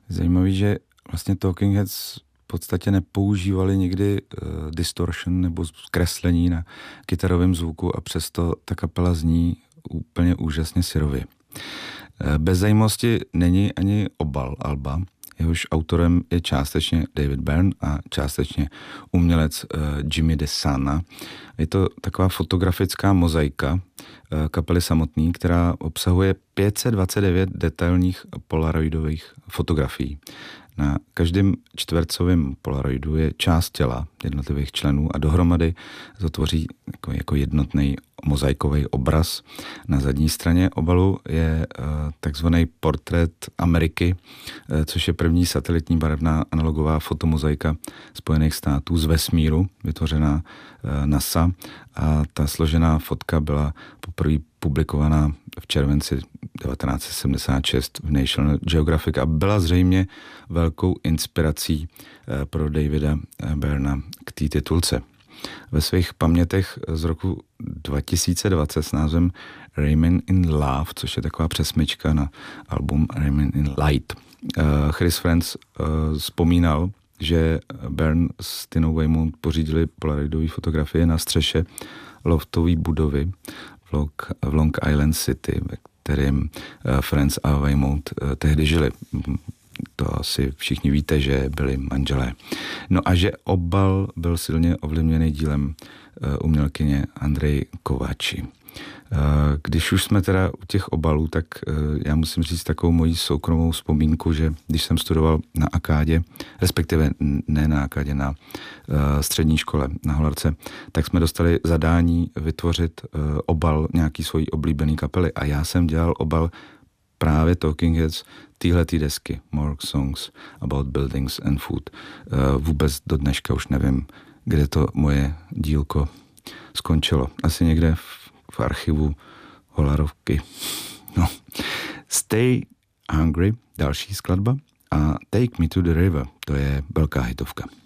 Zajímavý, že vlastně Talking Heads v podstatě nepoužívali nikdy distortion nebo zkreslení na kytarovém zvuku a přesto ta kapela zní úplně úžasně syrově. Bez zajímavosti není ani obal alba, jehož autorem je částečně David Byrne a částečně umělec Jimmy DeSana. Je to taková fotografická mozaika kapely samotný, která obsahuje 529 detailních polaroidových fotografií. Na každém čtvercovém polaroidu je část těla jednotlivých členů a dohromady to tvoří jako jednotný mozaikový obraz. Na zadní straně obalu je takzvaný portrét Ameriky, což je první satelitní barevná analogová fotomozaika Spojených států z vesmíru, vytvořená NASA, a ta složená fotka byla poprvé publikovaná v červenci 1976 v National Geographic a byla zřejmě velkou inspirací pro Davida Byrna k té titulce. Ve svých pamětech z roku 2020 s názvem Rayman in Love, což je taková přesmyčka na album Rayman in Light, Chris Friends vzpomínal, že Byrne s Tinou Weymouth pořídili polaroidové fotografie na střeše loftové budovy v Long Island City, ve kterém Friends a Weymouth tehdy žili. To asi všichni víte, že byli manželé. No a že obal byl silně ovlivněný dílem umělkyně Andrej Kováči. Když už jsme teda u těch obalů, tak já musím říct takovou moji soukromou vzpomínku, že když jsem studoval na Akádě, respektive ne na Akádě, na střední škole na Holarce, tak jsme dostali zadání vytvořit obal nějaký svojí oblíbený kapely a já jsem dělal obal právě Talking Heads téhletý desky More Songs About Buildings and Food. Vůbec do dneška už nevím, kde to moje dílko skončilo. Asi někde v archivu Holarovky. No. Stay Hungry, další skladba, a Take Me to the River, to je velká hitovka.